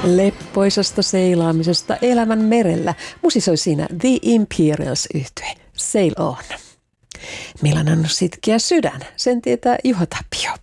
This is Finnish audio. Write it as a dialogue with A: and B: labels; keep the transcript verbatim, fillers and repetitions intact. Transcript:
A: Leppoisasta seilaamisesta elämän merellä musisoi siinä The Imperials -yhtye Sail On. Millainen on sitkeä sydän, sen tietää Juha Tapio.